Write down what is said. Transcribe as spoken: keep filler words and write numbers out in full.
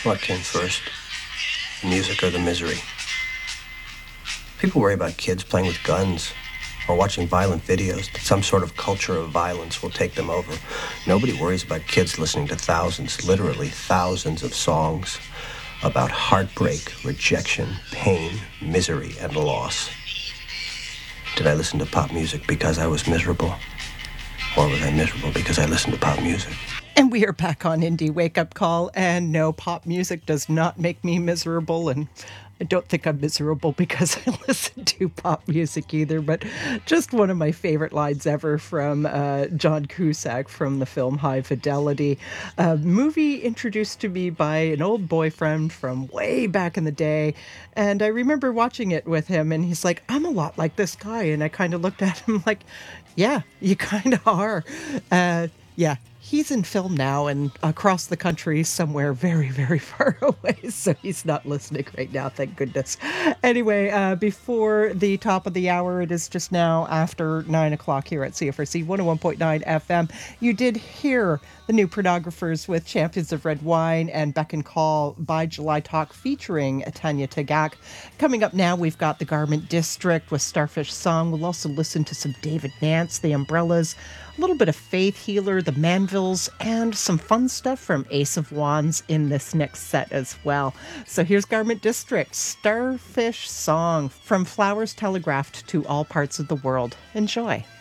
What came first, the music or the misery? People worry about kids playing with guns or watching violent videos, that some sort of culture of violence will take them over. Nobody worries about kids listening to thousands, literally thousands of songs about heartbreak, rejection, pain, misery, and loss. Did I listen to pop music because I was miserable? Or was I miserable because I listened to pop music? And we are back on Indie Wake Up Call, and no, pop music does not make me miserable, and I don't think I'm miserable because I listen to pop music either, but just one of my favorite lines ever from uh, John Cusack from the film High Fidelity, a movie introduced to me by an old boyfriend from way back in the day, and I remember watching it with him, and he's like, I'm a lot like this guy, and I kind of looked at him like, yeah, you kind of are. Uh, yeah, he's in film now and across the country somewhere very, very far away, so he's not listening right now, thank goodness. Anyway, uh, before the top of the hour, it is just now after nine o'clock here at C F R C one oh one point nine F M. You did hear the new Pornographers with Champions of Red Wine and Beck and Call by July Talk featuring Tanya Tagak. Coming up now, we've got the Garment District with Starfish Song. We'll also listen to some David Nance, the Umbrellas, a little bit of Faith Healer, the Manvilles, and some fun stuff from Ace of Wands in this next set as well. So here's Garment District, Starfish Song, from Flowers Telegraphed to All Parts of the World. Enjoy.